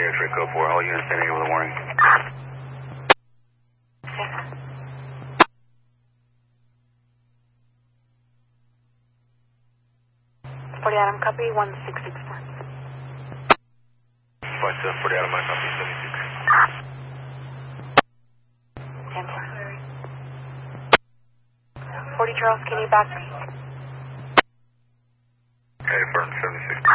X-ray code 4. All units standing here with a warning. Okay. 40 Adam, copy 1664. 40 Adam, I copy 76. 10-4. 40 Charles, can you back me? Okay, firm 76.